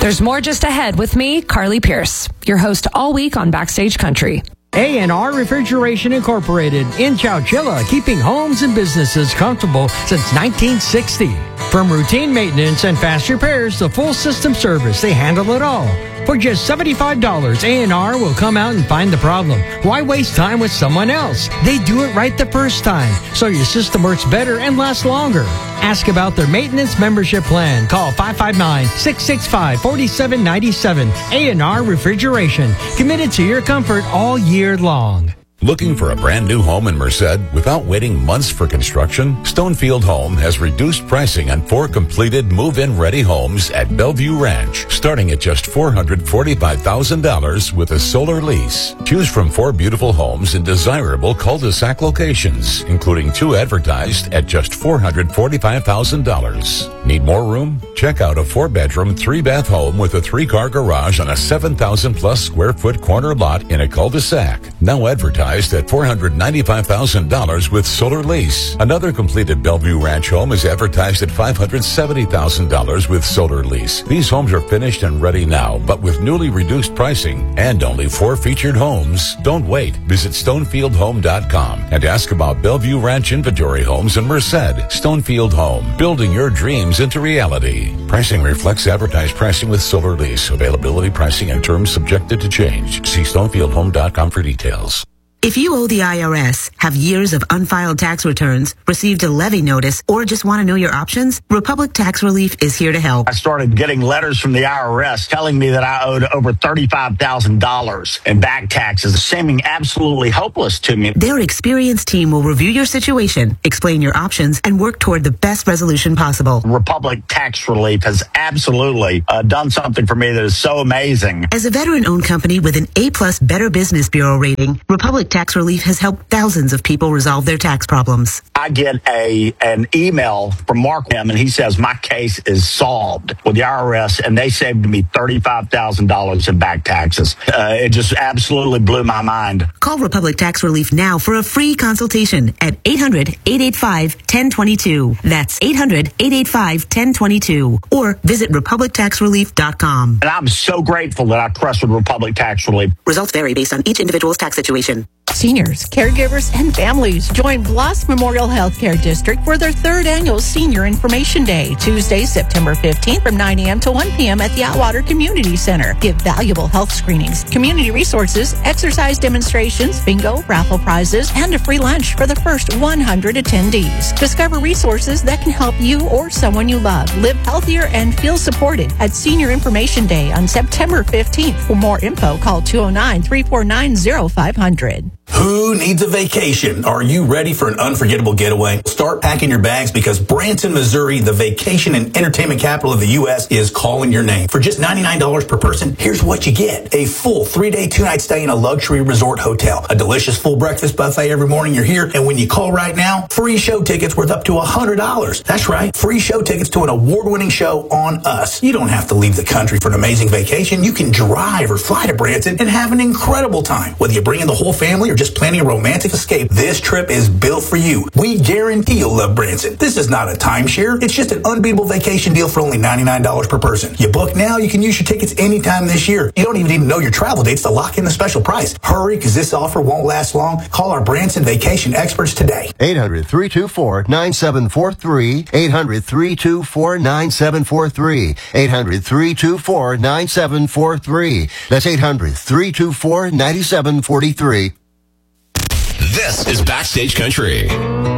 There's more just ahead with me, Carly Pierce, your host all week on Backstage Country. A&R Refrigeration Incorporated in Chowchilla, keeping homes and businesses comfortable since 1960. From routine maintenance and fast repairs to full system service, they handle it all. For just $75, A&R will come out and find the problem. Why waste time with someone else? They do it right the first time, so your system works better and lasts longer. Ask about their maintenance membership plan. Call 559-665-4797. A&R Refrigeration, committed to your comfort all year long. Looking for a brand new home in Merced without waiting months for construction? Stonefield Home has reduced pricing on 4 completed move-in ready homes at Bellevue Ranch, starting at just $445,000 with a solar lease. Choose from 4 beautiful homes in desirable cul-de-sac locations, including 2 advertised at just $445,000. Need more room? Check out a 4-bedroom, 3-bath home with a 3-car garage on a 7,000-plus square foot corner lot in a cul-de-sac. Now advertised at $495,000 with solar lease. Another completed Bellevue Ranch home is advertised at $570,000 with solar lease. These homes are finished and ready now, but with newly reduced pricing and only 4 featured homes. Don't wait. Visit StonefieldHome.com and ask about Bellevue Ranch inventory homes in Merced. Stonefield Home, building your dreams into reality. Pricing reflects advertised pricing with solar lease. Availability, pricing, and terms subjected to change. See StonefieldHome.com for details. If you owe the IRS, have years of unfiled tax returns, received a levy notice, or just want to know your options, Republic Tax Relief is here to help. I started getting letters from the IRS telling me that I owed over $35,000 in back taxes, seeming absolutely hopeless to me. Their experienced team will review your situation, explain your options, and work toward the best resolution possible. Republic Tax Relief has absolutely done something for me that is so amazing. As a veteran-owned company with an A-plus Better Business Bureau rating, Republic Tax Relief has helped thousands of people resolve their tax problems. I get an email from Mark M, and he says my case is solved with the IRS, and they saved me $35,000 in back taxes. It just absolutely blew my mind. Call Republic Tax Relief now for a free consultation at 800-885-1022. That's 800-885-1022. Or visit RepublicTaxRelief.com. And I'm so grateful that I trusted Republic Tax Relief. Results vary based on each individual's tax situation. Seniors, caregivers, and families join Bloss Memorial Healthcare District for their 3rd annual Senior Information Day, Tuesday, September 15th from 9 a.m. to 1 p.m. at the Atwater Community Center. Give valuable health screenings, community resources, exercise demonstrations, bingo, raffle prizes, and a free lunch for the first 100 attendees. Discover resources that can help you or someone you love live healthier and feel supported at Senior Information Day on September 15th. For more info, call 209-349-0500. Who needs a vacation? Are you ready for an unforgettable getaway? Start packing your bags because Branson, Missouri, the vacation and entertainment capital of the U.S., is calling your name. For just $99 per person, here's what you get. A full 3-day, 2-night stay in a luxury resort hotel. A delicious full breakfast buffet every morning you're here. And when you call right now, free show tickets worth up to $100. That's right. Free show tickets to an award-winning show on us. You don't have to leave the country for an amazing vacation. You can drive or fly to Branson and have an incredible time. Whether you bring in the whole family or just planning a romantic escape, this trip is built for you. We guarantee you'll love Branson. This is not a timeshare. It's just an unbeatable vacation deal for only $99 per person. You book now, you can use your tickets anytime this year. You don't even need to know your travel dates to lock in the special price. Hurry, because this offer won't last long. Call our Branson vacation experts today. 800-324-9743. 800-324-9743. 800-324-9743. That's 800-324-9743. This is Backstage Country.